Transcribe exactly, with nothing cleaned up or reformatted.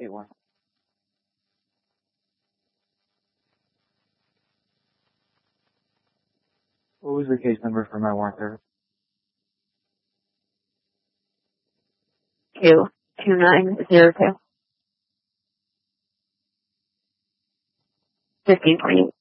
eight one. What was the case number for my warrant service? Two two nine zero two. Fifteen twenty.